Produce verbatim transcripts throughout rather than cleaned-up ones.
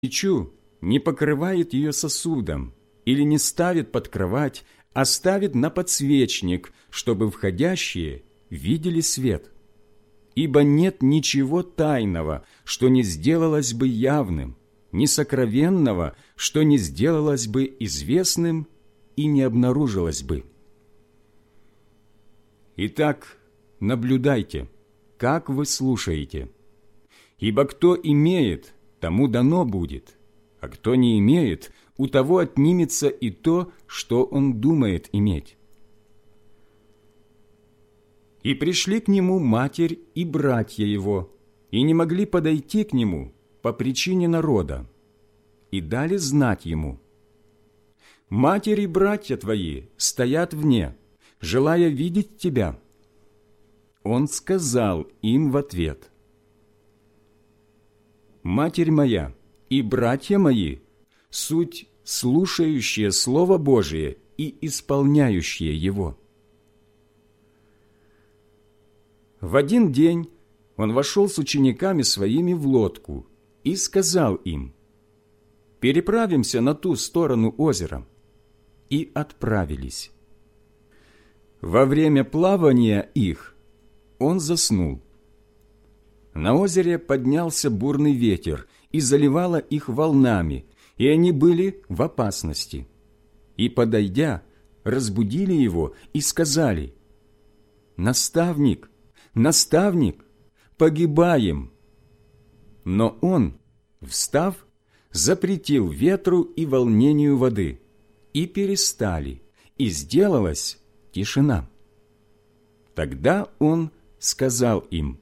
свечу, не покрывает ее сосудом или не ставит под кровать, а ставит на подсвечник, чтобы входящие видели свет. Ибо нет ничего тайного, что не сделалось бы явным, ни сокровенного, что не сделалось бы известным и не обнаружилось бы. Итак, наблюдайте, как вы слушаете. Ибо кто имеет, тому дано будет, а кто не имеет, у того отнимется и то, что он думает иметь. И пришли к нему матерь и братья его, и не могли подойти к нему по причине народа, и дали знать ему: «Матерь и братья твои стоят вне, желая видеть тебя». Он сказал им в ответ: «Матерь моя и братья мои суть слушающие Слово Божие и исполняющие его». В один день он вошел с учениками своими в лодку и сказал им: «Переправимся на ту сторону озера». И отправились. Во время плавания их он заснул. На озере поднялся бурный ветер и заливало их волнами, и они были в опасности. И, подойдя, разбудили его и сказали: «Наставник, наставник, погибаем!» Но он, встав, запретил ветру и волнению воды, и перестали, и сделалась тишина. Тогда он сказал им: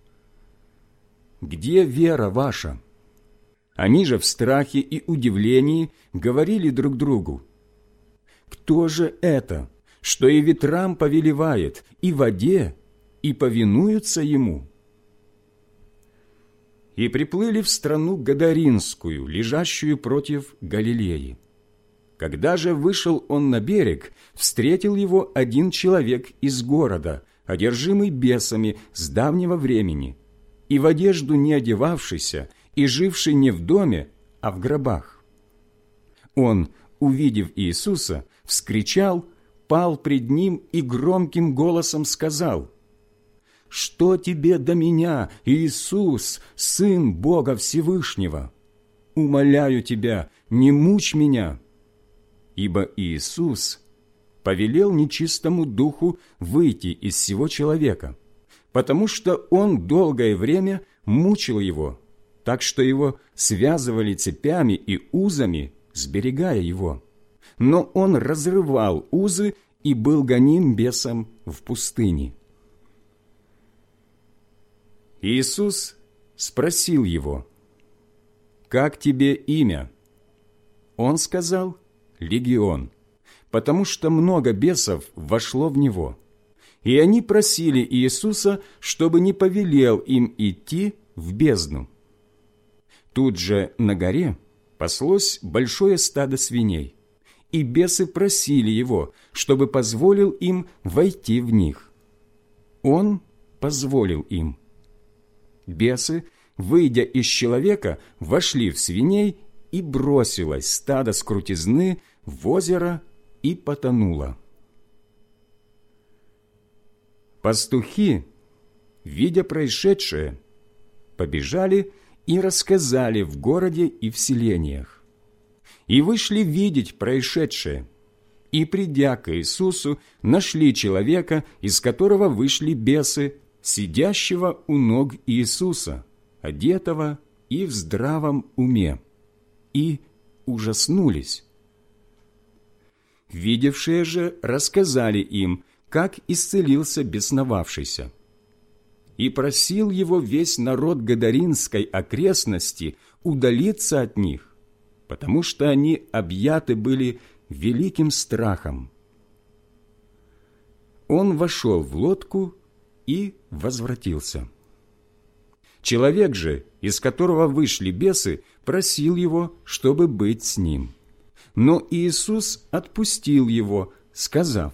«Где вера ваша?» Они же в страхе и удивлении говорили друг другу: «Кто же это, что и ветрам повелевает, и воде, и повинуются ему?» И приплыли в страну Гадаринскую, лежащую против Галилеи. Когда же вышел он на берег, встретил его один человек из города, одержимый бесами с давнего времени, и в одежду не одевавшийся, и живший не в доме, а в гробах. Он, увидев Иисуса, вскричал, пал пред ним и громким голосом сказал: «Что тебе до меня, Иисус, Сын Бога Всевышнего? Умоляю тебя, не мучь меня». Ибо Иисус повелел нечистому духу выйти из сего человека, потому что он долгое время мучил его, так что его связывали цепями и узами, сберегая его. Но он разрывал узы и был гоним бесом в пустыне. Иисус спросил его: «Как тебе имя?» Он сказал: «Легион», потому что много бесов вошло в него. И они просили Иисуса, чтобы не повелел им идти в бездну. Тут же на горе паслось большое стадо свиней, и бесы просили его, чтобы позволил им войти в них. Он позволил им. Бесы, выйдя из человека, вошли в свиней, и бросилось стадо с крутизны в озеро и потонуло. Пастухи, видя происшедшее, побежали и рассказали в городе и в селениях. И вышли видеть происшедшее, и, придя к Иисусу, нашли человека, из которого вышли бесы, сидящего у ног Иисуса, одетого и в здравом уме, и ужаснулись. Видевшие же рассказали им, как исцелился бесновавшийся. И просил его весь народ Гадаринской окрестности удалиться от них, потому что они объяты были великим страхом. Он вошел в лодку и возвратился. Человек же, из которого вышли бесы, просил его, чтобы быть с ним. Но Иисус отпустил его, сказав: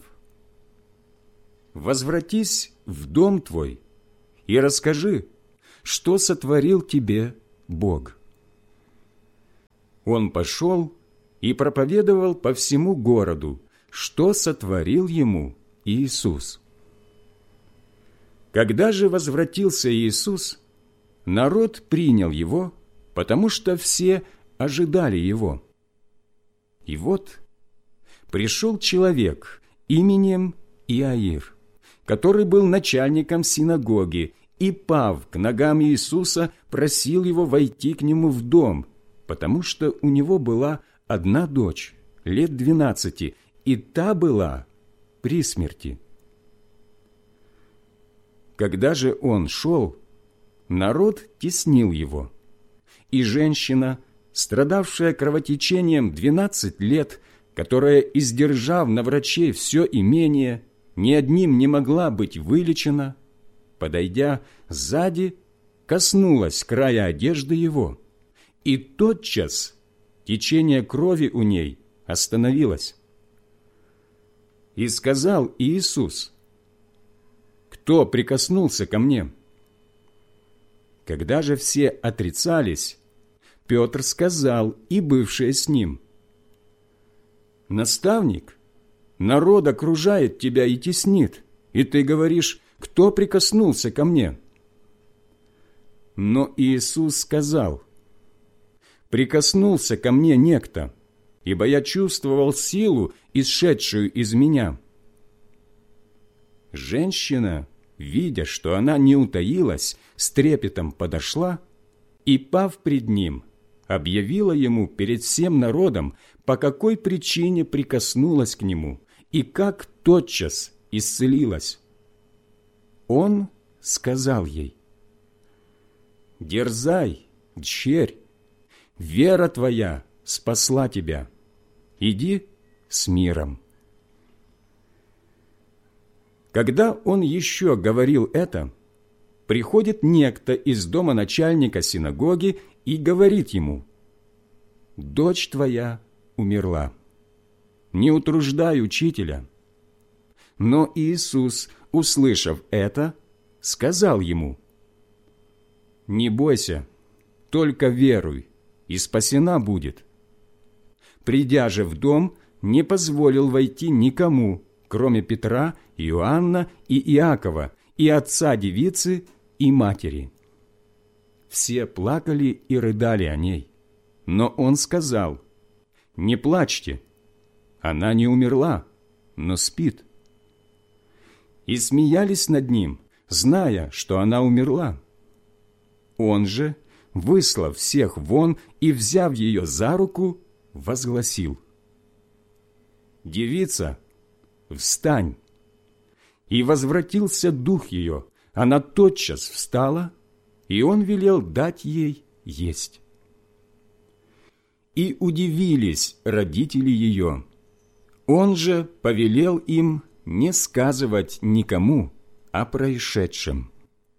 «Возвратись в дом твой и расскажи, что сотворил тебе Бог». он пошел и проповедовал по всему городу, что сотворил ему Иисус. Когда же возвратился Иисус, народ принял его, потому что все ожидали его. И вот пришел человек именем Иаир, который был начальником синагоги, и, пав к ногам Иисуса, просил его войти к нему в дом, потому что у него была одна дочь, лет двенадцати, и та была при смерти. Когда же он шел, народ теснил его, и женщина, страдавшая кровотечением двенадцать лет, которая, издержав на врачей все имение, ни одним не могла быть вылечена, подойдя сзади, коснулась края одежды его, и тотчас течение крови у ней остановилось. И сказал Иисус: «Кто прикоснулся ко мне?» Когда же все отрицались, Петр сказал, и бывшие с ним: «Наставник, народ окружает тебя и теснит, и ты говоришь: кто прикоснулся ко мне?» Но Иисус сказал: «Прикоснулся ко мне некто, ибо я чувствовал силу, исшедшую из меня». Женщина, видя, что она не утаилась, с трепетом подошла и, пав пред ним, объявила ему перед всем народом, по какой причине прикоснулась к нему и как тотчас исцелилась. Он сказал ей: «Дерзай, дщерь, вера твоя спасла тебя. Иди с миром». Когда он еще говорил это, приходит некто из дома начальника синагоги и говорит ему: «Дочь твоя умерла. Не утруждай учителя». Но Иисус, услышав это, сказал ему: «Не бойся, только веруй, и спасена будет». Придя же в дом, не позволил войти никому, кроме Петра, Иоанна и Иакова, и отца девицы, и матери. Все плакали и рыдали о ней. Но он сказал: «Не плачьте, она не умерла, но спит». И смеялись над ним, зная, что она умерла. Он же, выслав всех вон и взяв ее за руку, возгласил: «Девица, встань!» И возвратился дух ее, она тотчас встала, и он велел дать ей есть. И удивились родители ее. Он же повелел им не сказывать никому о происшедшем.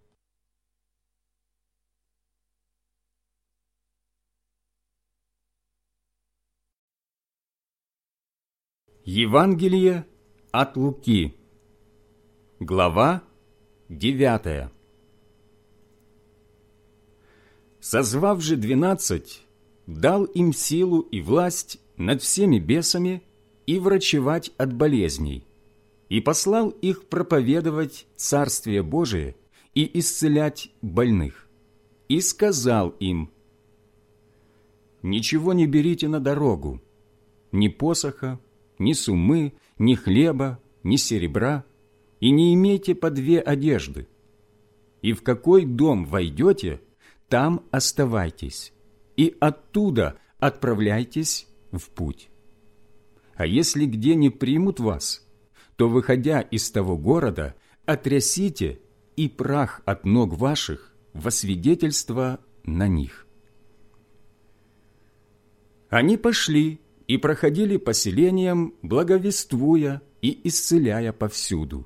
Евангелие от Луки, глава девятая. Созвав же двенадцать, дал им силу и власть над всеми бесами и врачевать от болезней, и послал их проповедовать Царствие Божие и исцелять больных. И сказал им: «Ничего не берите на дорогу, ни посоха, ни суммы, ни хлеба, ни серебра, и не имейте по две одежды. И в какой дом войдете, там оставайтесь, и оттуда отправляйтесь в путь. А если где не примут вас, то, выходя из того города, отрясите и прах от ног ваших во свидетельство на них». Они пошли и проходили по селениям, благовествуя и исцеляя повсюду.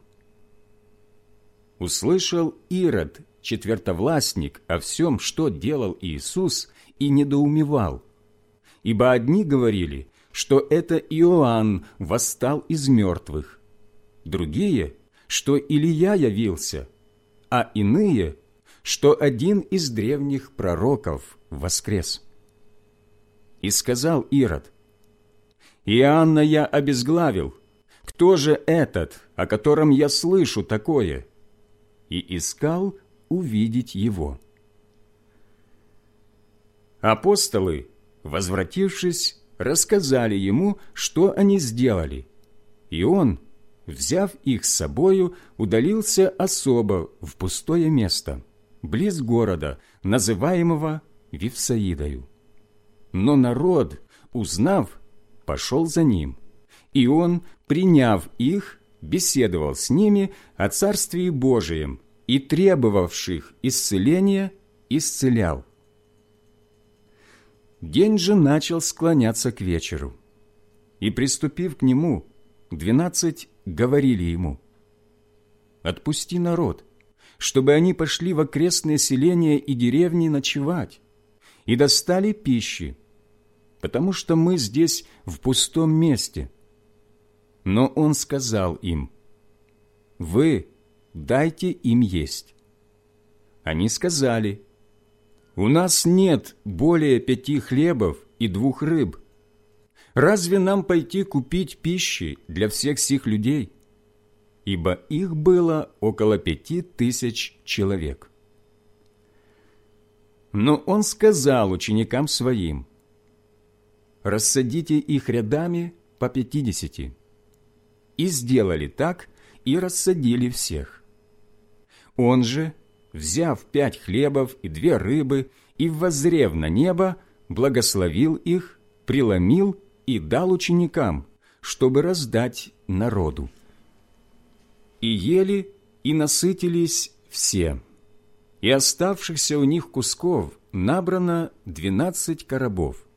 Услышал Ирод, четвертовластник, о всем, что делал Иисус, и недоумевал, ибо одни говорили, что это Иоанн восстал из мертвых, другие, что Илия явился, а иные, что один из древних пророков воскрес. И сказал Ирод: «Иоанна я обезглавил. Кто же этот, о котором я слышу такое?» И искал увидеть его. Апостолы, возвратившись, рассказали ему, что они сделали, и он, взяв их с собою, удалился особо в пустое место, близ города, называемого Вифсаидою. Но народ, узнав, пошел за ним, и он, приняв их, беседовал с ними о Царствии Божием и требовавших исцеления исцелял. День же начал склоняться к вечеру, и, приступив к нему, двенадцать говорили ему: «Отпусти народ, чтобы они пошли в окрестные селения и деревни ночевать, и достали пищи, потому что мы здесь в пустом месте». Но он сказал им: «Вы дайте им есть». Они сказали: «У нас нет более пяти хлебов и двух рыб. Разве нам пойти купить пищи для всех сих людей?» Ибо их было около пяти тысяч человек. Но он сказал ученикам своим: «Рассадите их рядами по пятидесяти». И сделали так, и рассадили всех. Он же, взяв пять хлебов и две рыбы, и, воззрев на небо, благословил их, преломил и дал ученикам, чтобы раздать народу. И ели, и насытились все, и оставшихся у них кусков набрано двенадцать коробов.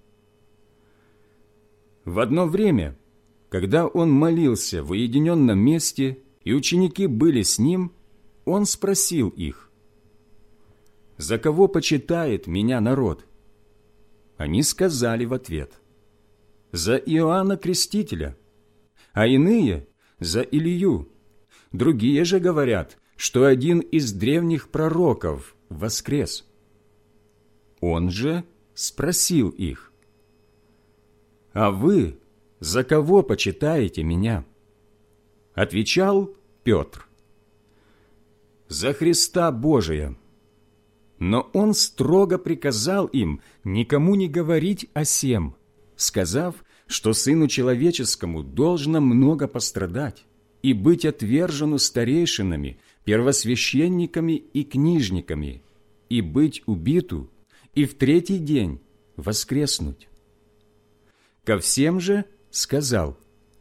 В одно время, когда он молился в уединенном месте, и ученики были с ним, он спросил их: «За кого почитает меня народ?» Они сказали в ответ: «За Иоанна Крестителя, а иные – за Илию. Другие же говорят, что один из древних пророков воскрес». Он же спросил их: «А вы за кого почитаете меня?» Отвечал Петр: «За Христа Божия». Но он строго приказал им никому не говорить о сем, сказав, что Сыну Человеческому должно много пострадать и быть отвержену старейшинами, первосвященниками и книжниками, и быть убиту, и в третий день воскреснуть. Ко всем же сказал: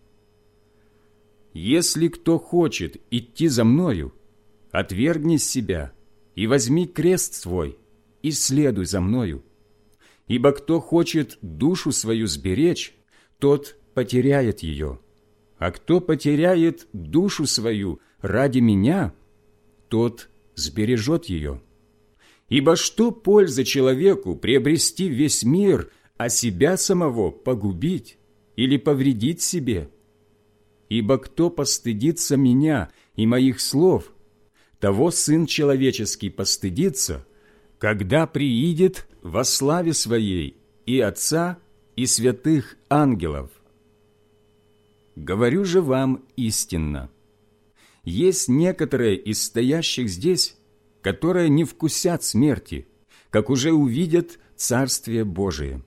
«Если кто хочет идти за Мною, отвергни себя и возьми крест свой, и следуй за Мною. Ибо кто хочет душу свою сберечь, тот потеряет ее, а кто потеряет душу свою ради Меня, тот сбережет ее. Ибо что пользы человеку приобрести весь мир, а себя самого погубить или повредить себе? Ибо кто постыдится Меня и Моих слов, того Сын Человеческий постыдится, когда приидет во славе Своей и Отца, и святых ангелов. Говорю же вам истинно: есть некоторые из стоящих здесь, которые не вкусят смерти, как уже увидят Царствие Божие».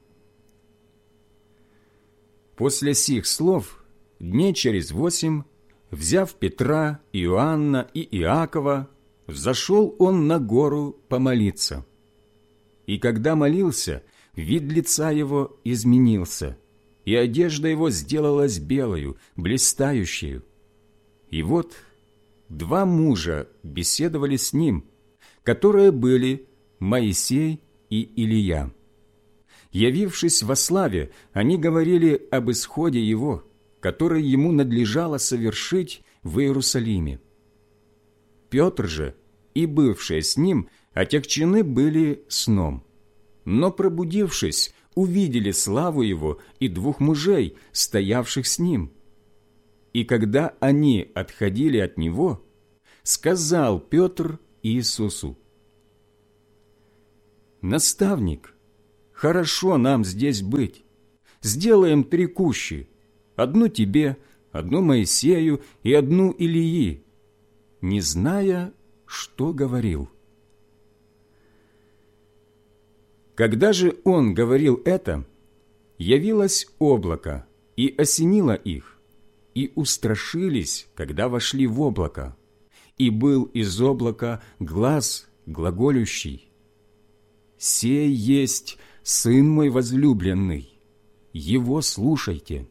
После сих слов, дней через восемь, взяв Петра, Иоанна и Иакова, взошел он на гору помолиться. И когда молился, вид лица его изменился, и одежда его сделалась белою, блистающею. И вот два мужа беседовали с ним, которые были Моисей и Илия. Явившись во славе, они говорили об исходе его, который ему надлежало совершить в Иерусалиме. Петр же и бывшие с ним отягчены были сном, но, пробудившись, увидели славу его и двух мужей, стоявших с ним. И когда они отходили от него, сказал Петр Иисусу: «Наставник, хорошо нам здесь быть. Сделаем три кущи, одну тебе, одну Моисею и одну Илии, не зная, что говорил. Когда же он говорил это, явилось облако и осенило их, и устрашились, когда вошли в облако, и был из облака глас глаголющий: «Сей есть Сын мой возлюбленный, Его слушайте».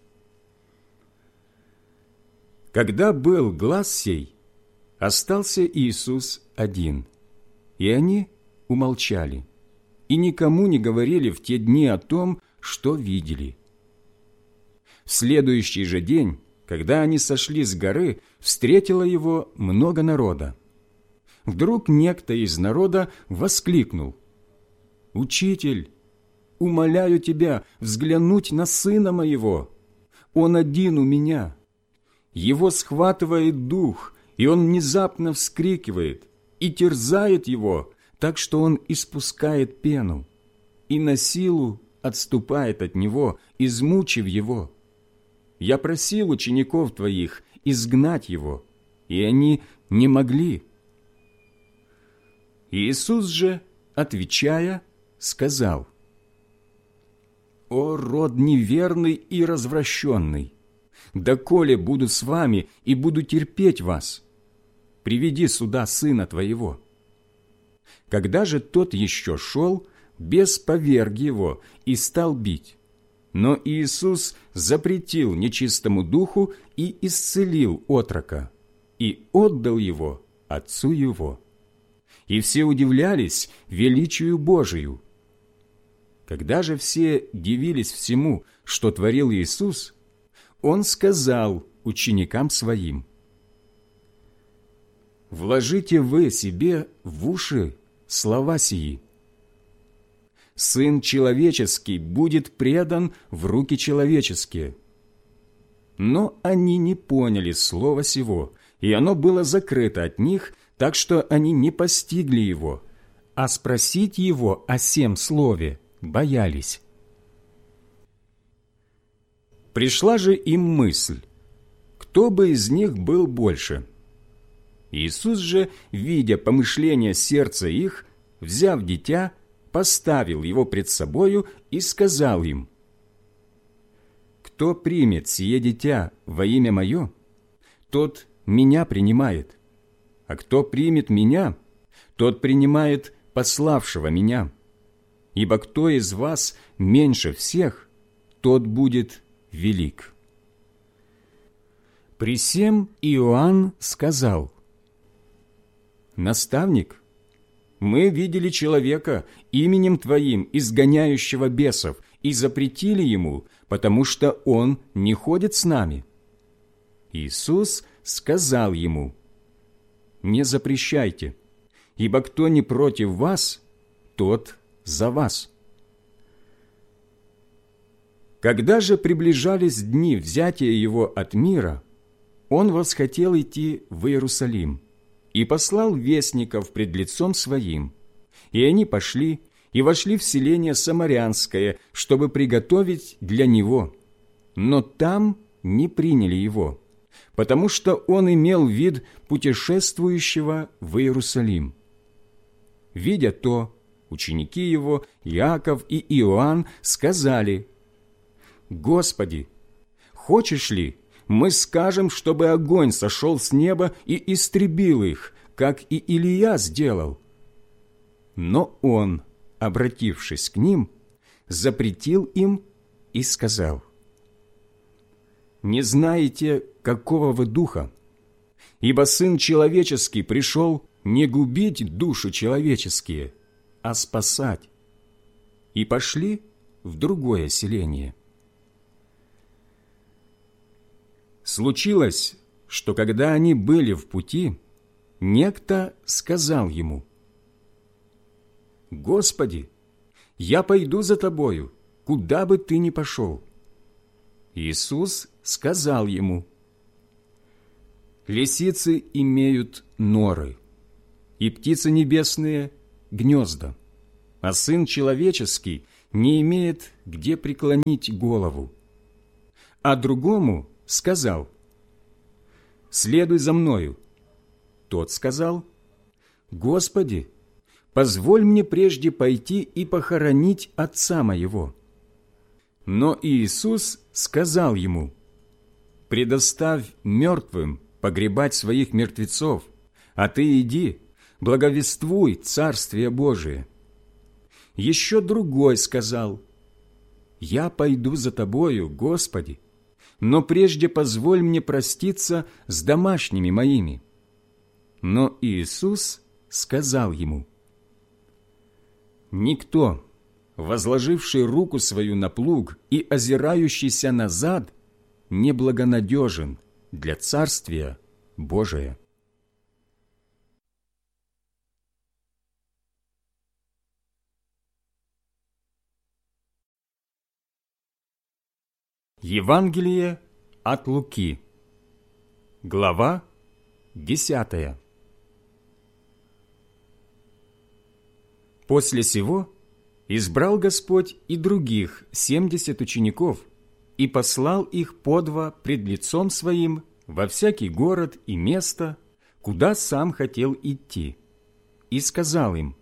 Когда был глас сей, остался Иисус один, и они умолчали, и никому не говорили в те дни о том, что видели. В следующий же день, когда они сошли с горы, встретило его много народа. Вдруг некто из народа воскликнул: «Учитель, умоляю тебя взглянуть на сына моего. Он один у меня. Его схватывает дух, и он внезапно вскрикивает и терзает его, так что он испускает пену, и на силу отступает от него, измучив его. Я просил учеников твоих изгнать его, и они не могли». Иисус же, отвечая, сказал: «О род неверный и развращенный! Доколе буду с вами и буду терпеть вас? Приведи сюда сына твоего». Когда же тот еще шел, бес поверг его и стал бить. Но Иисус запретил нечистому духу и исцелил отрока, и отдал его отцу его. И все удивлялись величию Божию. Когда же все дивились всему, что творил Иисус, Он сказал ученикам Своим: «Вложите вы себе в уши слова сии. Сын человеческий будет предан в руки человеческие». Но они не поняли слова сего, и оно было закрыто от них, так что они не постигли его, а спросить его о сем слове боялись. Пришла же им мысль, кто бы из них был больше. Иисус же, видя помышления сердца их, взяв дитя, поставил его пред собою и сказал им: «Кто примет сие дитя во имя Мое, тот Меня принимает, а кто примет Меня, тот принимает пославшего Меня. Ибо кто из вас меньше всех, тот будет велик». При сем Иоанн сказал: «Наставник, мы видели человека именем Твоим, изгоняющего бесов, и запретили ему, потому что он не ходит с нами». Иисус сказал ему: «Не запрещайте, ибо кто не против вас, тот за вас». Когда же приближались дни взятия его от мира, он восхотел идти в Иерусалим и послал вестников пред лицом своим. И они пошли и вошли в селение Самарянское, чтобы приготовить для него. Но там не приняли его, потому что он имел вид путешествующего в Иерусалим. Видя то, ученики его, Иаков и Иоанн, сказали: «Господи, хочешь ли, мы скажем, чтобы огонь сошел с неба и истребил их, как и Илия сделал?» Но он, обратившись к ним, запретил им и сказал: «Не знаете, какого вы духа? Ибо Сын Человеческий пришел не губить души человеческие, а спасать». И пошли в другое селение. Случилось, что когда они были в пути, некто сказал ему: «Господи, я пойду за Тобою, куда бы Ты ни пошел». Иисус сказал ему: «Лисицы имеют норы, и птицы небесные – гнезда, а Сын Человеческий не имеет где преклонить голову. А другому сказал: «Следуй за мною». Тот сказал: «Господи, позволь мне прежде пойти и похоронить отца моего». Но Иисус сказал ему: «Предоставь мертвым погребать своих мертвецов, а ты иди, благовествуй Царствие Божие». Еще другой сказал: «Я пойду за тобою, Господи, но прежде позволь мне проститься с домашними моими». Но Иисус сказал ему: «Никто, возложивший руку свою на плуг и озирающийся назад, неблагонадежен для Царствия Божия». Евангелие от Луки, глава десятая. После сего избрал Господь и других семьдесят учеников и послал их по два пред лицом Своим во всякий город и место, куда сам хотел идти, и сказал им: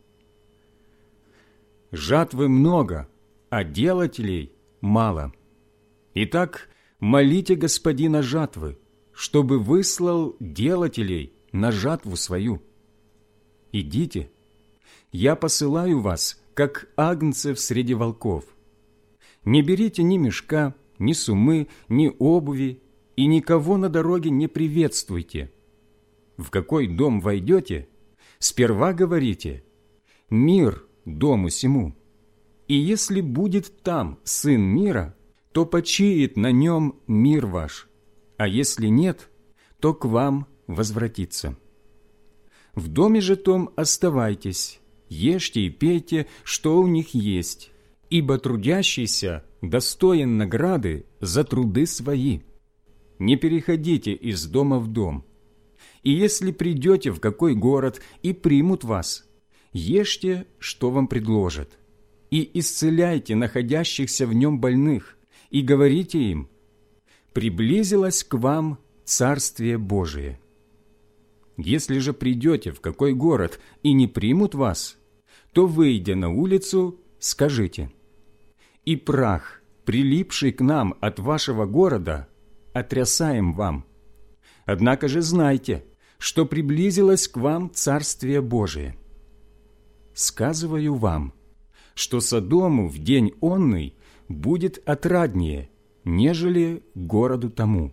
«Жатвы много, а делателей мало. Итак, молите Господина жатвы, чтобы выслал делателей на жатву свою. Идите, я посылаю вас, как агнцев среди волков. Не берите ни мешка, ни сумы, ни обуви, и никого на дороге не приветствуйте. В какой дом войдете, сперва говорите: мир дому сему. И если будет там сын мира, то почиет на нем мир ваш, а если нет, то к вам возвратится. В доме же том оставайтесь, ешьте и пейте, что у них есть, ибо трудящийся достоин награды за труды свои. Не переходите из дома в дом. И если придете в какой город и примут вас, ешьте, что вам предложат, и исцеляйте находящихся в нем больных, и говорите им: приблизилось к вам Царствие Божие. Если же придете в какой город и не примут вас, то, выйдя на улицу, скажите: и прах, прилипший к нам от вашего города, отрясаем вам. Однако же знайте, что приблизилось к вам Царствие Божие. Сказываю вам, что Содому в день онный будет отраднее, нежели городу тому.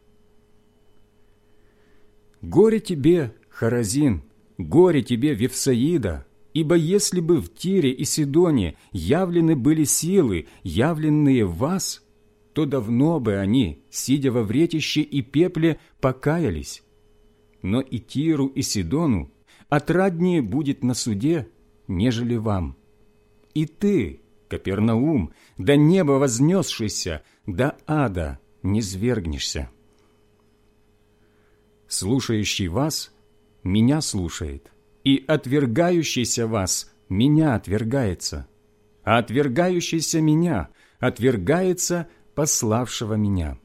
Горе тебе, Хоразин, горе тебе, Вифсаида, ибо если бы в Тире и Сидоне явлены были силы, явленные в вас, то давно бы они, сидя во вретище и пепле, покаялись. Но и Тиру и Сидону отраднее будет на суде, нежели вам. И ты, Капернаум, до неба вознесшийся, до ада не свергнешься. Слушающий вас меня слушает, и отвергающийся вас меня отвергается, а отвергающийся меня отвергается пославшего меня».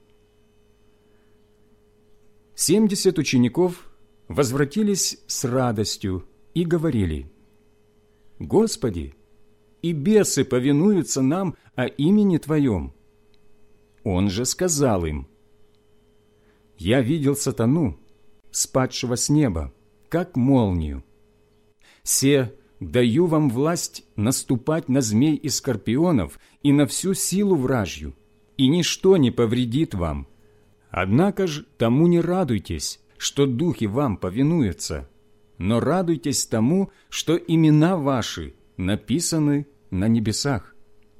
Семьдесят учеников возвратились с радостью и говорили: «Господи, и бесы повинуются нам о имени Твоем». Он же сказал им: «Я видел сатану, спадшего с неба, как молнию. Се даю вам власть наступать на змей и скорпионов и на всю силу вражью, и ничто не повредит вам. Однако ж тому не радуйтесь, что духи вам повинуются, но радуйтесь тому, что имена ваши написаны на небесах».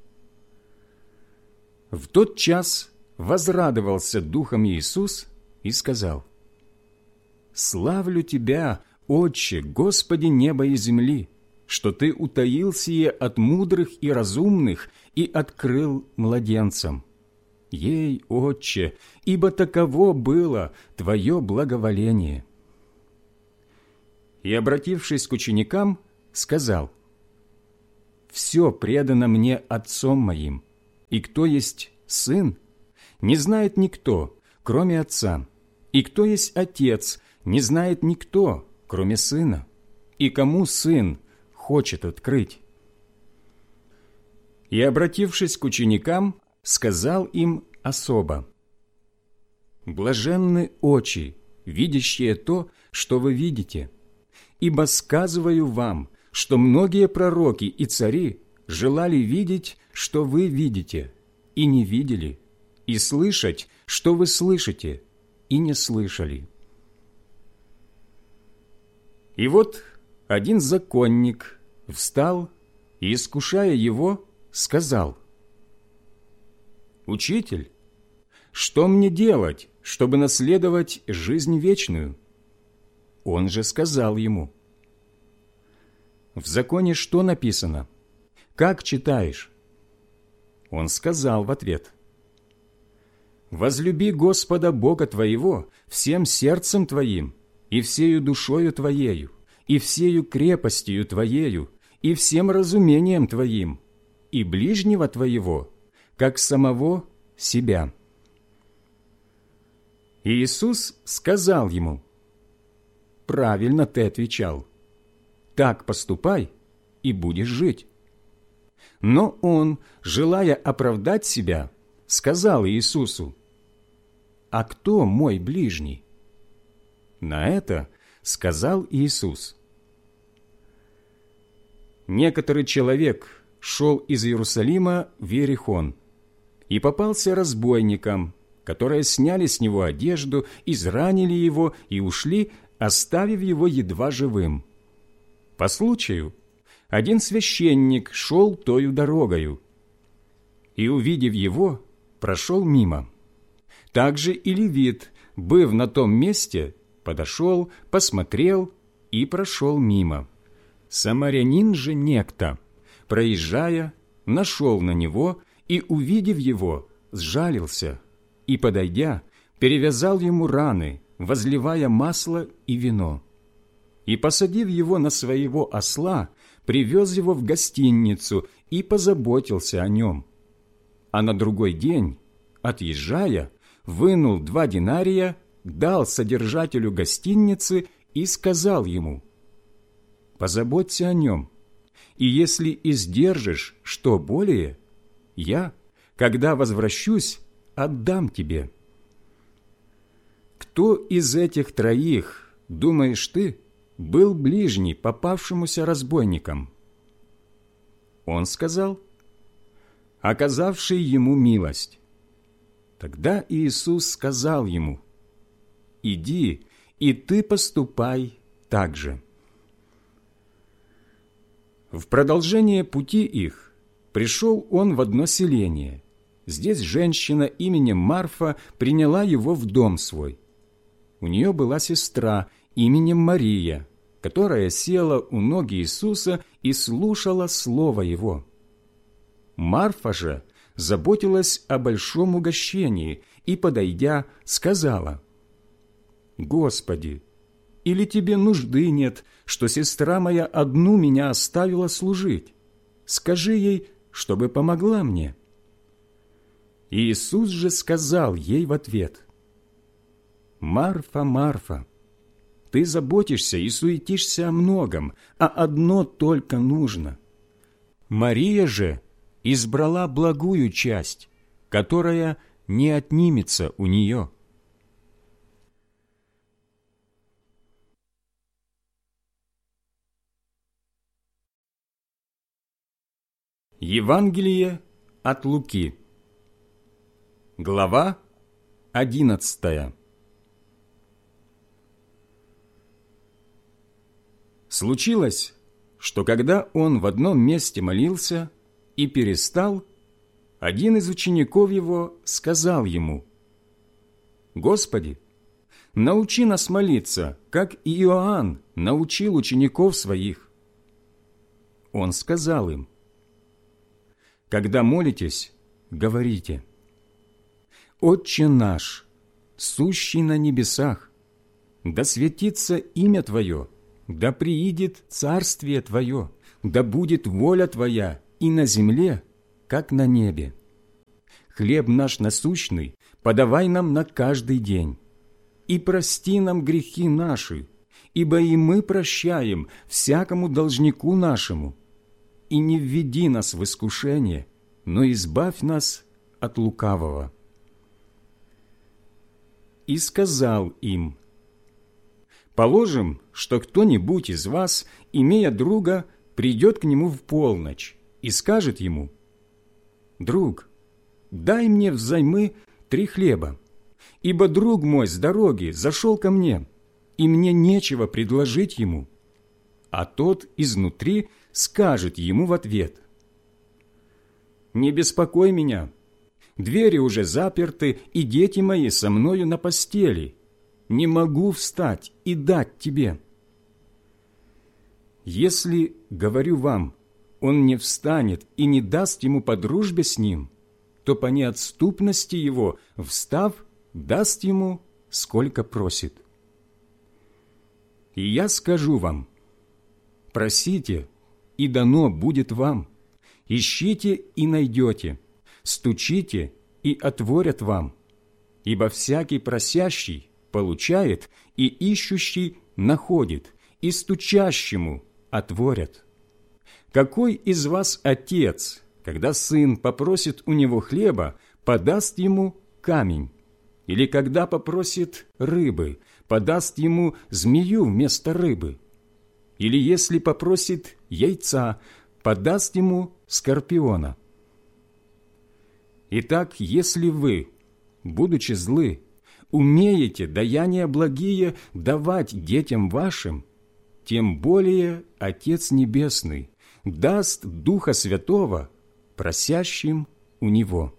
В тот час возрадовался духом Иисус и сказал: «Славлю Тебя, Отче, Господи неба и земли, что Ты утаил сие от мудрых и разумных и открыл младенцам. Ей, Отче, ибо таково было Твое благоволение». И, обратившись к ученикам, сказал: все предано мне Отцом моим, и кто есть Сын, не знает никто, кроме Отца, и кто есть Отец, не знает никто, кроме Сына, и кому Сын хочет открыть». И, обратившись к ученикам, сказал им особо: «Блаженны очи, видящие то, что вы видите, ибо сказываю вам, что многие пророки и цари желали видеть, что вы видите, и не видели, и слышать, что вы слышите, и не слышали». И вот один законник встал и, искушая его, сказал: «Учитель, что мне делать, чтобы наследовать жизнь вечную?» Он же сказал ему: «В законе что написано? Как читаешь?» Он сказал в ответ: «Возлюби Господа Бога твоего всем сердцем твоим, и всею душою твоею, и всею крепостью твоею, и всем разумением твоим, и ближнего твоего, как самого себя». И Иисус сказал ему: «Правильно ты отвечал. Так поступай, и будешь жить». Но он, желая оправдать себя, сказал Иисусу: «А кто мой ближний?» На это сказал Иисус: «Некоторый человек шел из Иерусалима в Иерихон и попался разбойникам, которые сняли с него одежду, изранили его и ушли, оставив его едва живым. По случаю один священник шел тою дорогою и, увидев его, прошел мимо. Также и левит, быв на том месте, подошел, посмотрел и прошел мимо. Самарянин же некто, проезжая, нашел на него и, увидев его, сжалился и, подойдя, перевязал ему раны, возливая масло и вино. И, посадив его на своего осла, привез его в гостиницу и позаботился о нем. А на другой день, отъезжая, вынул два динария, дал содержателю гостиницы и сказал ему: «Позаботься о нем, и если издержишь что более, я, когда возвращусь, отдам тебе». Кто из этих троих, думаешь ты, был ближний попавшемуся разбойникам? Он сказал: оказавший ему милость. Тогда Иисус сказал ему: иди, и ты поступай так же. В продолжение пути их пришел он в одно селение. Здесь женщина именем Марфа приняла его в дом свой. У нее была сестра именем Мария, которая села у ног Иисуса и слушала слово Его. Марфа же заботилась о большом угощении и, подойдя, сказала: «Господи, или тебе нужды нет, что сестра моя одну меня оставила служить? Скажи ей, чтобы помогла мне». Иисус же сказал ей в ответ: «Марфа, Марфа, ты заботишься и суетишься о многом, а одно только нужно. Мария же избрала благую часть, которая не отнимется у нее». Евангелие от Луки, глава одиннадцатая. Случилось, что когда он в одном месте молился и перестал, один из учеников его сказал ему: «Господи, научи нас молиться, как и Иоанн научил учеников своих». Он сказал им: «Когда молитесь, говорите: Отче наш, сущий на небесах, да светится имя Твое, да приидет царствие Твое, да будет воля Твоя и на земле, как на небе. Хлеб наш насущный подавай нам на каждый день. И прости нам грехи наши, ибо и мы прощаем всякому должнику нашему. И не введи нас в искушение, но избавь нас от лукавого». И сказал им: «Положим, что кто-нибудь из вас, имея друга, придет к нему в полночь и скажет ему: „Друг, дай мне взаймы три хлеба, ибо друг мой с дороги зашел ко мне, и мне нечего предложить ему“. А тот изнутри скажет ему в ответ: „Не беспокой меня, двери уже заперты, и дети мои со мною на постели. Не могу встать и дать тебе“. Если, говорю вам, он не встанет и не даст ему по дружбе с ним, то по неотступности его, встав, даст ему, сколько просит. И я скажу вам: просите, и дано будет вам, ищите и найдете, стучите, и отворят вам. Ибо всякий просящий получает, и ищущий находит, и стучащему отворят. Какой из вас отец, когда сын попросит у него хлеба, подаст ему камень? Или когда попросит рыбы, подаст ему змею вместо рыбы? Или если попросит яйца, подаст ему скорпиона? Итак, если вы, будучи злы, умеете даяния благие давать детям вашим, тем более Отец Небесный даст Духа Святого просящим у Него.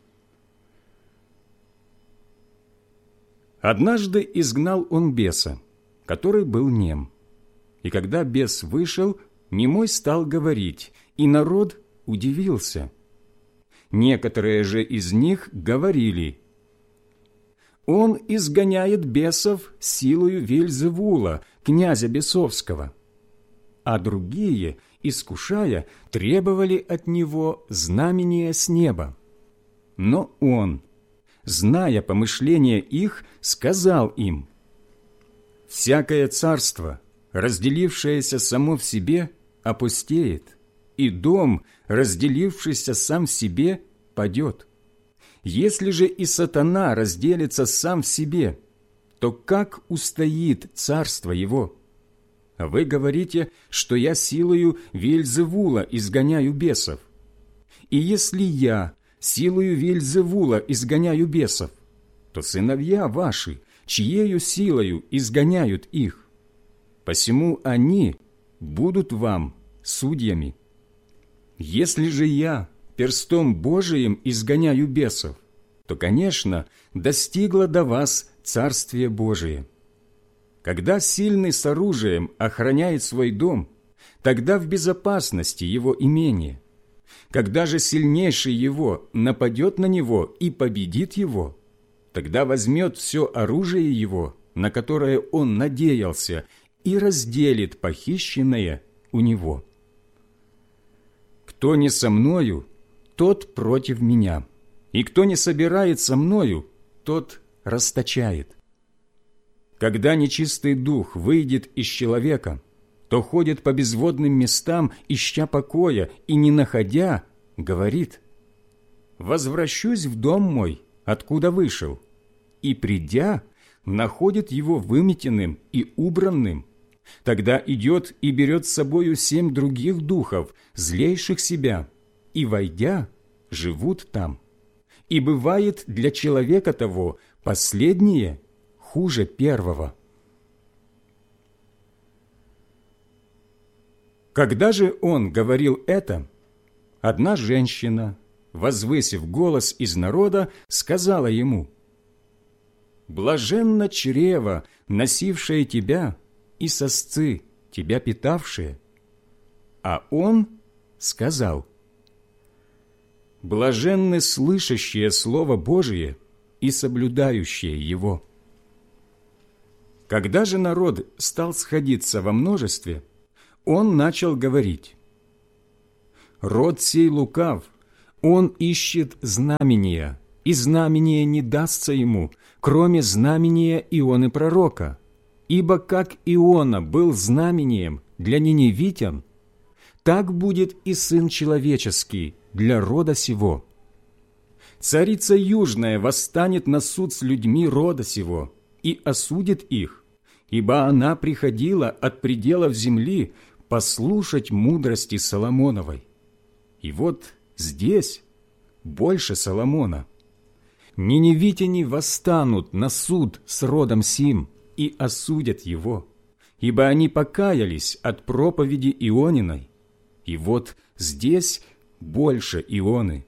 Однажды изгнал он беса, который был нем. И когда бес вышел, немой стал говорить, и народ удивился. Некоторые же из них говорили: «Он изгоняет бесов силою Вельзевула, князя бесовского». А другие, искушая, требовали от него знамения с неба. Но он, зная помышления их, сказал им: «Всякое царство, разделившееся само в себе, опустеет, и дом, разделившийся сам в себе, падет. Если же и сатана разделится сам в себе, то как устоит царство его? Вы говорите, что я силою Вельзевула изгоняю бесов. И если я силою Вельзевула изгоняю бесов, то сыновья ваши, чьею силою изгоняют их? Посему они будут вам судьями. Если же я перстом Божиим изгоняю бесов, то, конечно, достигло до вас Царствие Божие. Когда сильный с оружием охраняет свой дом, тогда в безопасности его имение. Когда же сильнейший его нападет на него и победит его, тогда возьмет все оружие его, на которое он надеялся, и разделит похищенное у него. Кто не со мною, тот против меня, и кто не собирает со мною, тот расточает. Когда нечистый дух выйдет из человека, то ходит по безводным местам, ища покоя, и, не находя, говорит: «Возвращусь в дом мой, откуда вышел», и, придя, находит его выметенным и убранным. Тогда идет и берет с собою семь других духов, злейших себя, и, войдя, живут там. И бывает для человека того последнее хуже первого. Когда же он говорил это, одна женщина, возвысив голос из народа, сказала ему: «Блаженно чрево, носившее тебя, и сосцы, тебя питавшие». А он сказал: «Блаженны слышащие Слово Божие и соблюдающие его». Когда же народ стал сходиться во множестве, он начал говорить: Род сей лукав, он ищет знамения, и знамение не дастся ему, кроме знамения Ионы пророка. Ибо как Иона был знамением для ниневитян, так будет и Сын Человеческий для рода сего. Царица Южная восстанет на суд с людьми рода сего и осудит их, ибо она приходила от пределов земли послушать мудрости Соломоновой. И вот здесь больше Соломона. Ниневитяне восстанут на суд с родом сим и осудят его, ибо они покаялись от проповеди Иониной. И вот здесь больше Ионы.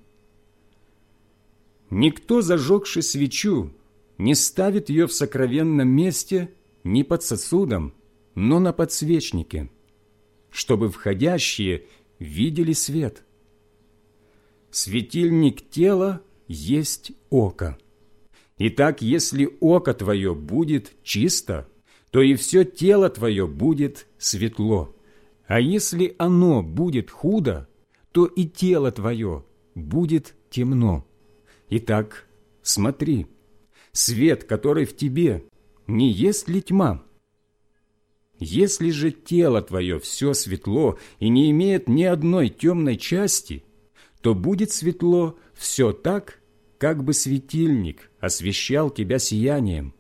Никто, зажегши свечу, не ставит ее в сокровенном месте ни под сосудом, но на подсвечнике, чтобы входящие видели свет. Светильник тела есть око. Итак, если око твое будет чисто, то и все тело твое будет светло. А если оно будет худо, то и тело твое будет темно. Итак, смотри, свет, который в тебе, не есть ли тьма? Если же тело твое все светло и не имеет ни одной темной части, то будет светло все так, как бы светильник освещал тебя сиянием.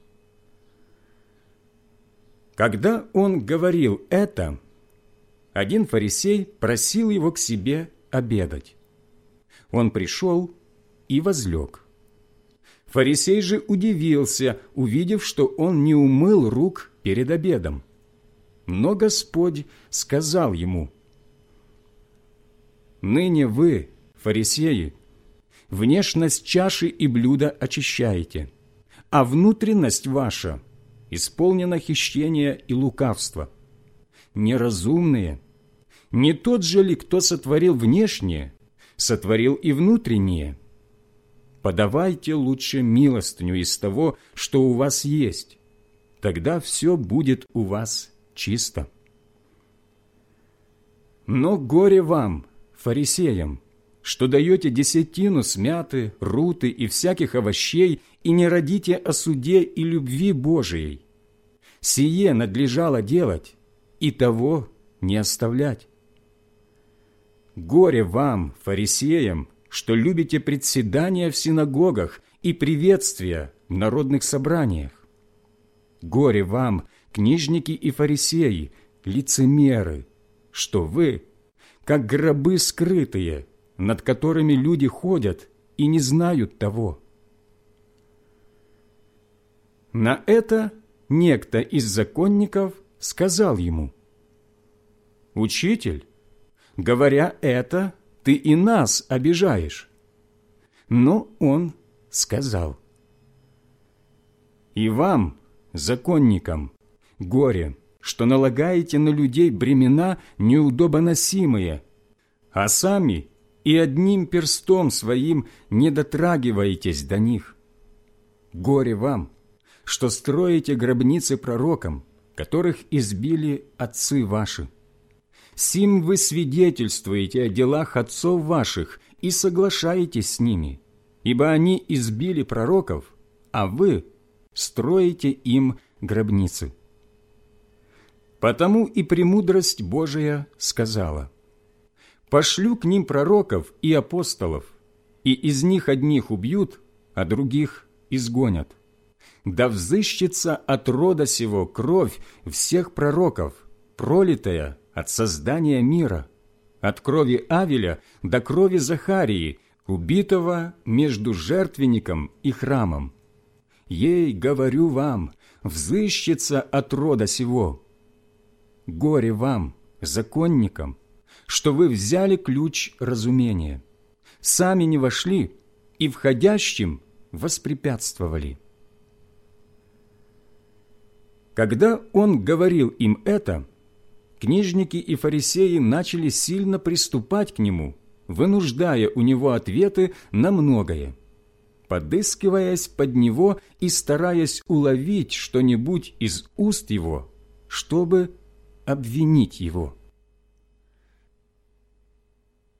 Когда он говорил это, один фарисей просил его к себе обедать. Он пришел и возлег. Фарисей же удивился, увидев, что он не умыл рук перед обедом. Но Господь сказал ему: «Ныне вы, фарисеи, внешность чаши и блюда очищаете, а внутренность ваша исполнена хищения и лукавства. Неразумные, не тот же ли, кто сотворил внешнее, сотворил и внутреннее? Подавайте лучше милостыню из того, что у вас есть, тогда все будет у вас чисто. Но горе вам, фарисеям, что даете десятину с мяты, руты и всяких овощей и не родите о суде и любви Божией. Сие надлежало делать, и того не оставлять. Горе вам, фарисеям, что любите председания в синагогах и приветствия в народных собраниях. Горе вам, книжники и фарисеи, лицемеры, что вы, как гробы скрытые, над которыми люди ходят и не знают того». На это некто из законников сказал ему: «Учитель, говоря это, ты и нас обижаешь». Но он сказал: «И вам, законникам, горе, что налагаете на людей бремена неудобоносимые, а сами и одним перстом своим не дотрагиваетесь до них. Горе вам, что строите гробницы пророкам, которых избили отцы ваши. Сим вы свидетельствуете о делах отцов ваших и соглашаетесь с ними, ибо они избили пророков, а вы строите им гробницы. Потому и премудрость Божия сказала: пошлю к ним пророков и апостолов, и из них одних убьют, а других изгонят. Да взыщется от рода сего кровь всех пророков, пролитая от создания мира, от крови Авеля до крови Захарии, убитого между жертвенником и храмом. Ей, говорю вам, взыщется от рода сего. Горе вам, законникам, что вы взяли ключ разумения, сами не вошли и входящим воспрепятствовали». Когда он говорил им это, книжники и фарисеи начали сильно приступать к нему, вынуждая у него ответы на многое, подыскиваясь под него и стараясь уловить что-нибудь из уст его, чтобы обвинить его.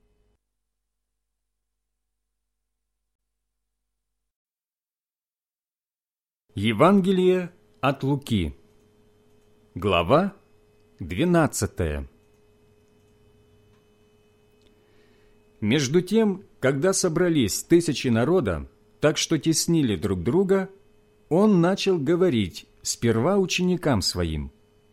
Евангелие от Луки, глава двенадцатая. Между тем, когда собрались тысячи народа, так что теснили друг друга, он начал говорить сперва ученикам своим: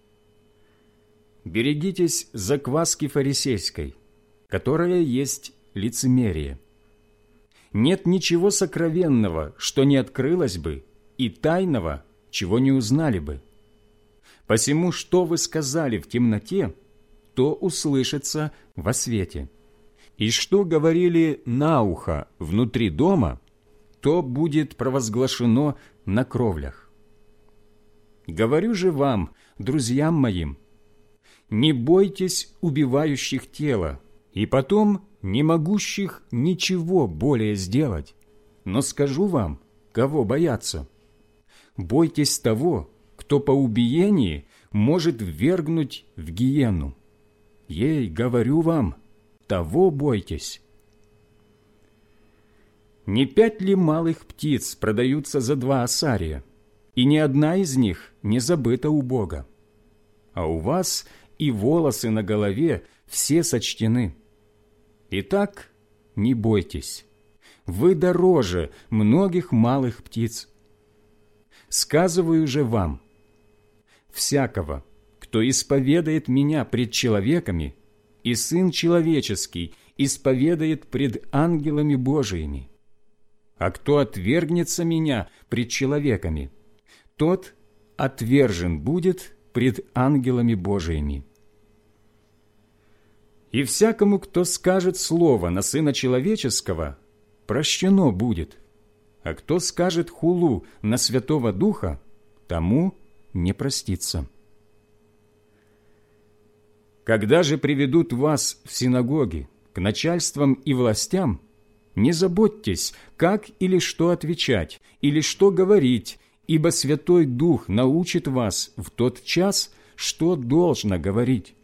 «Берегитесь закваски фарисейской, которая есть лицемерие. Нет ничего сокровенного, что не открылось бы, и тайного, чего не узнали бы. Посему, что вы сказали в темноте, то услышится во свете, и что говорили на ухо внутри дома, то будет провозглашено на кровлях. Говорю же вам, друзьям моим, не бойтесь убивающих тело, и потом не могущих ничего более сделать, но скажу вам, кого бояться. Бойтесь того, кто по убиении может ввергнуть в гиенну. Ей, говорю вам, того бойтесь. Не пять ли малых птиц продаются за два осария, и ни одна из них не забыта у Бога? А у вас и волосы на голове все сочтены. Итак, не бойтесь, вы дороже многих малых птиц. Сказываю же вам, всякого, кто исповедает Меня пред человеками, и Сын Человеческий исповедает пред ангелами Божиими. А кто отвергнется Меня пред человеками, тот отвержен будет пред ангелами Божиими. И всякому, кто скажет слово на Сына Человеческого, прощено будет, а кто скажет хулу на Святого Духа, тому не простится. Когда же приведут вас в синагоги к начальствам и властям, не заботьтесь, как или что отвечать, или что говорить, ибо Святой Дух научит вас в тот час, что должно говорить.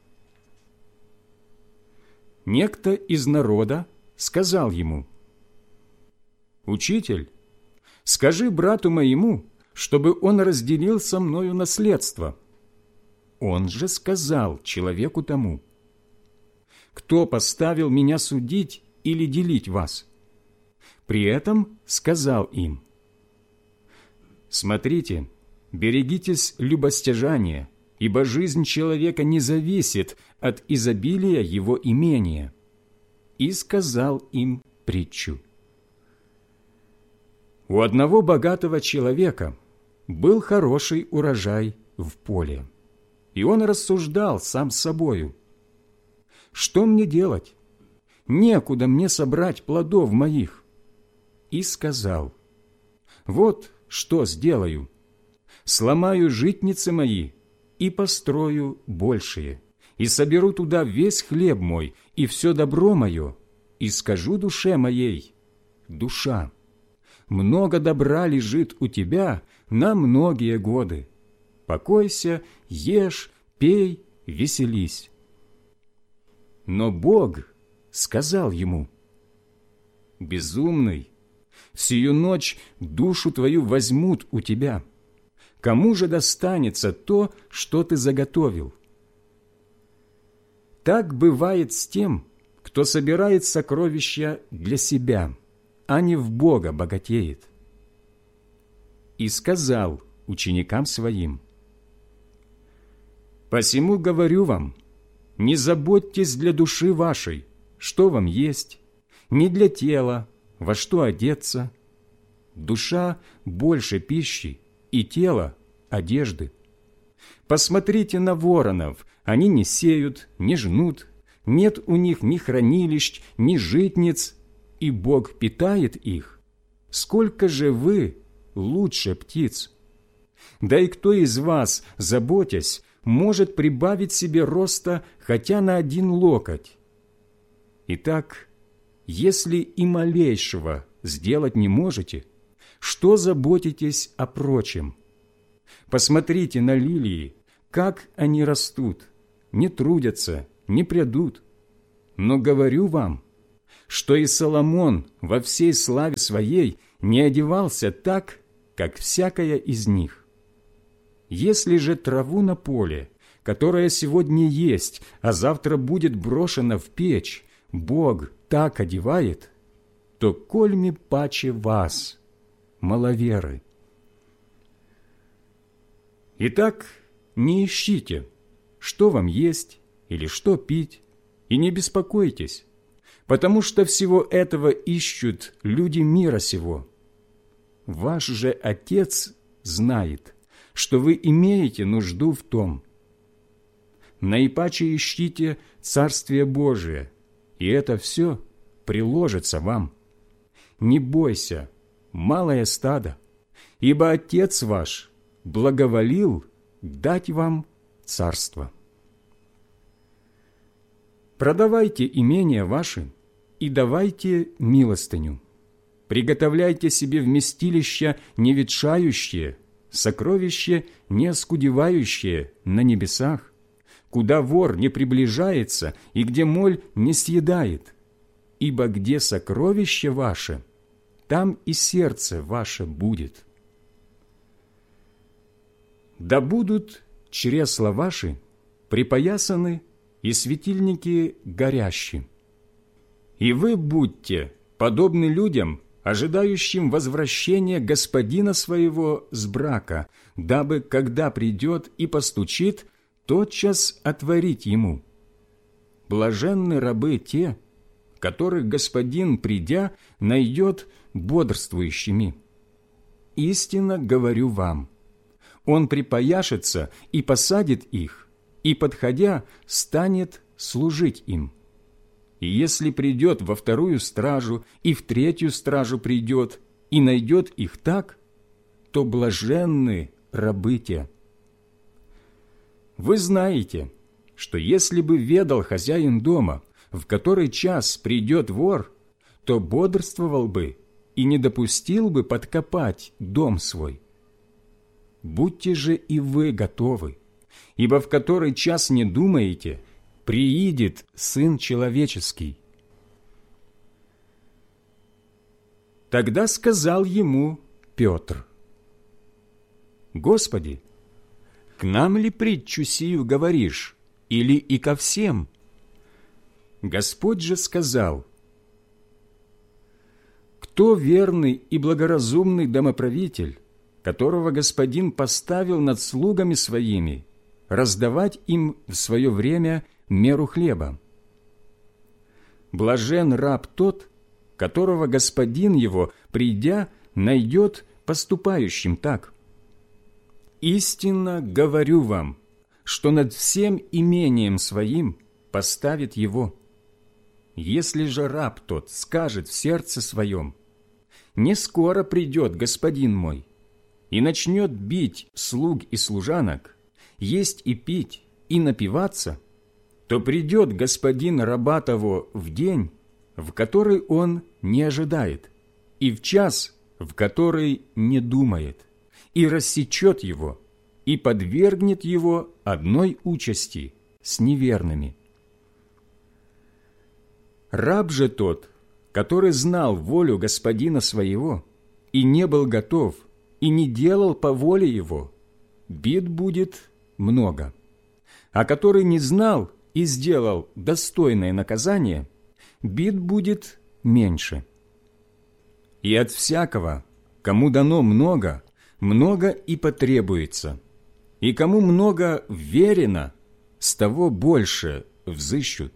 Некто из народа сказал ему: «Учитель, скажи брату моему, чтобы он разделил со мною наследство». Он же сказал человеку тому: «Кто поставил меня судить или делить вас?» При этом сказал им: «Смотрите, берегитесь любостяжания, ибо жизнь человека не зависит от изобилия его имения». И сказал им притчу. У одного богатого человека был хороший урожай в поле, и он рассуждал сам с собою: «Что мне делать? Некуда мне собрать плодов моих». И сказал: «Вот что сделаю. Сломаю житницы мои и построю большие, и соберу туда весь хлеб мой и все добро мое, и скажу душе моей: душа, много добра лежит у тебя на многие годы. Покойся, ешь, пей, веселись». Но Бог сказал ему: «Безумный, сию ночь душу твою возьмут у тебя. Кому же достанется то, что ты заготовил?» Так бывает с тем, кто собирает сокровища для себя, а не в Бога богатеет. И сказал ученикам своим: «Посему говорю вам, не заботьтесь для души вашей, что вам есть, не для тела, во что одеться. Душа больше пищи, и тело – одежды. Посмотрите на воронов, они не сеют, не жнут, нет у них ни хранилищ, ни житниц, и Бог питает их. Сколько же вы лучше птиц? Да и кто из вас, заботясь, может прибавить себе роста хотя на один локоть? Итак, если и малейшего сделать не можете, что заботитесь о прочем? Посмотрите на лилии, как они растут, не трудятся, не прядут. Но говорю вам, что и Соломон во всей славе своей не одевался так, как всякая из них. Если же траву на поле, которая сегодня есть, а завтра будет брошена в печь, Бог так одевает, то кольми паче вас, маловеры. Итак, не ищите, что вам есть или что пить, и не беспокойтесь, потому что всего этого ищут люди мира сего. Ваш же Отец знает, что вы имеете нужду в том. Наипаче ищите Царствие Божие, и это все приложится вам. Не бойся, малое стадо, ибо Отец ваш благоволил дать вам царство. Продавайте имения ваши и давайте милостыню. Приготовляйте себе вместилища неветшающие, сокровища не оскудевающие на небесах, куда вор не приближается и где моль не съедает. Ибо где сокровище ваше, там и сердце ваше будет. Да будут чресла ваши припоясаны и светильники горящие. И вы будьте подобны людям, ожидающим возвращения господина своего с брака, дабы, когда придет и постучит, тотчас отворить ему. Блаженны рабы те, которых господин, придя, найдет бодрствующими. Истинно говорю вам, он припояшется и посадит их, и, подходя, станет служить им. И если придет во вторую стражу, и в третью стражу придет, и найдет их так, то блаженны рабы те. Вы знаете, что если бы ведал хозяин дома, в который час придет вор, то бодрствовал бы и не допустил бы подкопать дом свой. Будьте же и вы готовы, ибо в который час не думаете, приидет Сын Человеческий. Тогда сказал ему Петр: Господи, к нам ли притчу сию говоришь, или и ко всем? Господь же сказал: кто верный и благоразумный домоправитель, которого господин поставил над слугами своими, раздавать им в свое время меру хлеба? Блажен раб тот, которого господин его, придя, найдет поступающим так. Истинно говорю вам, что над всем имением своим поставит его. Если же раб тот скажет в сердце своем: не скоро придет господин мой, и начнет бить слуг и служанок, есть и пить, и напиваться, то придет господин раба того в день, в который он не ожидает, и в час, в который не думает, и рассечет его, и подвергнет его одной участи с неверными. Раб же тот, который знал волю господина своего, и не был готов, и не делал по воле его, бит будет много. А который не знал и сделал достойное наказание, бит будет меньше. И от всякого, кому дано много, много и потребуется, и кому много верено, с того больше взыщут.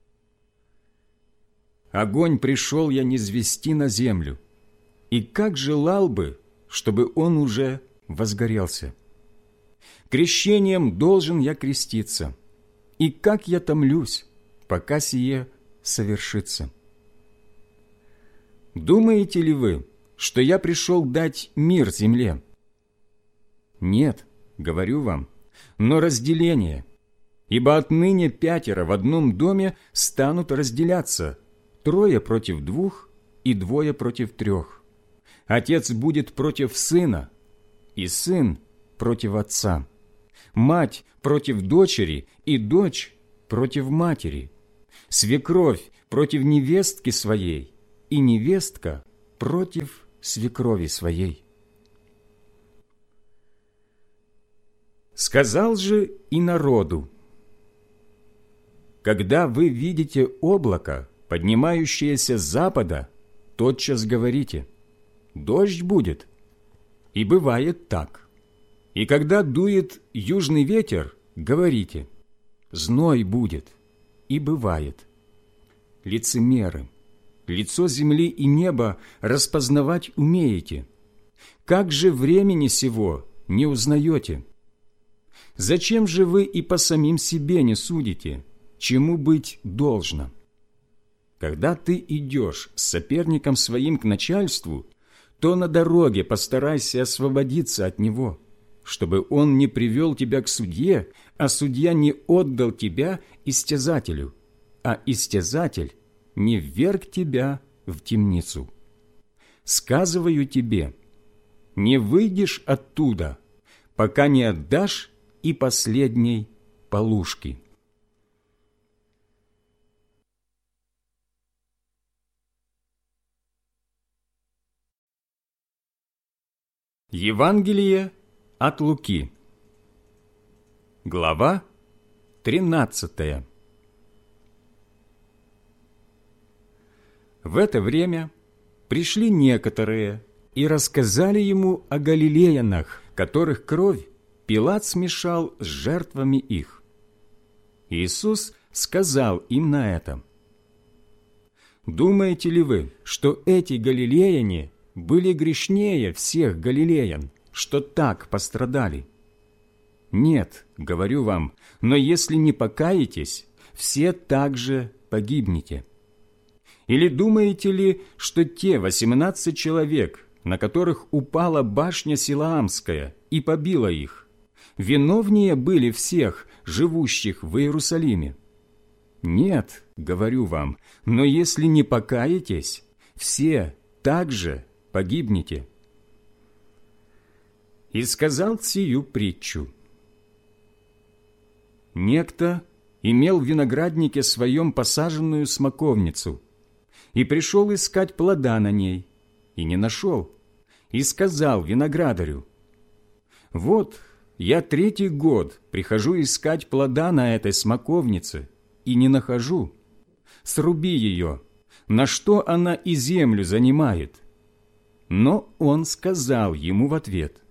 Огонь пришел я низвести на землю, и как желал бы, чтобы он уже возгорелся. Крещением должен я креститься, и как я томлюсь, пока сие совершится. Думаете ли вы, что я пришел дать мир земле? Нет, говорю вам, но разделение, ибо отныне пятеро в одном доме станут разделяться, трое против двух и двое против трех. Отец будет против сына, и сын против отца, мать против дочери, и дочь против матери, свекровь против невестки своей, и невестка против свекрови своей. Сказал же и народу: когда вы видите облако, поднимающееся с запада, тотчас говорите: дождь будет. И бывает так. И когда дует южный ветер, говорите: зной будет. И бывает. Лицемеры, лицо земли и неба распознавать умеете. Как же времени сего не узнаете? Зачем же вы и по самим себе не судите, чему быть должно? Когда ты идешь с соперником своим к начальству, то на дороге постарайся освободиться от него, чтобы он не привел тебя к судье, а судья не отдал тебя истязателю, а истязатель не вверг тебя в темницу. Сказываю тебе, не выйдешь оттуда, пока не отдашь и последней полушки». Евангелие от Луки, глава тринадцатая. В это время пришли некоторые и рассказали ему о галилеянах, которых кровь Пилат смешал с жертвами их. Иисус сказал им на это: «Думаете ли вы, что эти галилеяне были грешнее всех галилеян, что так пострадали? Нет, говорю вам, но если не покаетесь, все также погибнете. Или думаете ли, что те восемнадцать человек, на которых упала башня Силаамская и побила их, виновнее были всех, живущих в Иерусалиме? Нет, говорю вам, но если не покаетесь, все также погибнете». И сказал сию притчу: некто имел в винограднике своем посаженную смоковницу, и пришел искать плода на ней, и не нашел, и сказал виноградарю: вот я третий год прихожу искать плода на этой смоковнице, и не нахожу. Сруби ее, на что она и землю занимает. Но он сказал ему в ответ: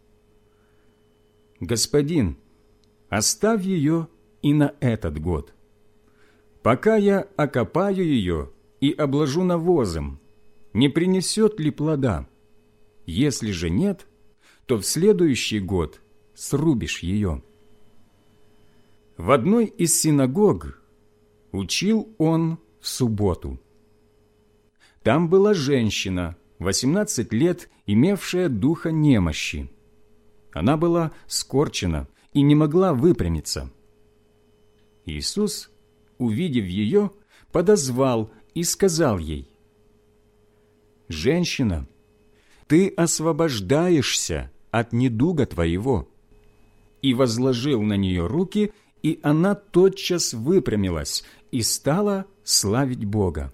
господин, оставь ее и на этот год. Пока я окопаю ее и обложу навозом, не принесет ли плода? Если же нет, то в следующий год срубишь ее». В одной из синагог учил он в субботу. Там была женщина, восемнадцать лет, имевшая духа немощи. Она была скорчена и не могла выпрямиться. Иисус, увидев ее, подозвал и сказал ей: «Женщина, ты освобождаешься от недуга твоего». И возложил на нее руки, и она тотчас выпрямилась и стала славить Бога.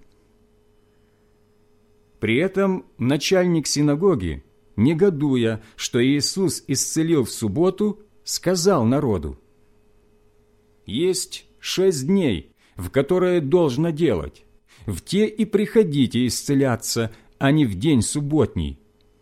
При этом начальник синагоги, негодуя, что Иисус исцелил в субботу, сказал народу: «Есть шесть дней, в которые должно делать, в те и приходите исцеляться, а не в день субботний».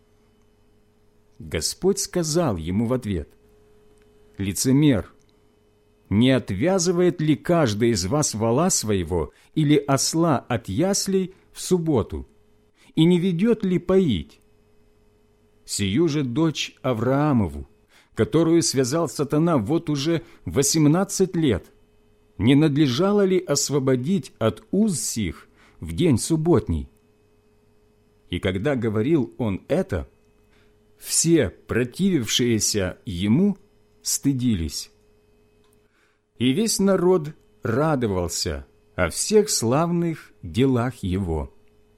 Господь сказал ему в ответ: «Лицемер, не отвязывает ли каждый из вас вола своего или осла от яслей в субботу, и не ведет ли поить? Сию же дочь Авраамову, которую связал сатана вот уже восемнадцать лет, не надлежало ли освободить от уз сих в день субботний?» И когда говорил он это, все противившиеся ему стыдились. И весь народ радовался о всех славных делах его.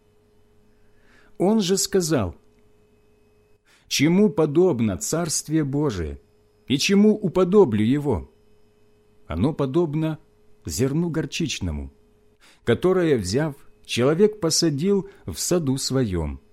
Он же сказал: «Чему подобно Царствие Божие, и чему уподоблю его? Оно подобно зерну горчичному, которое, взяв, человек посадил в саду своем.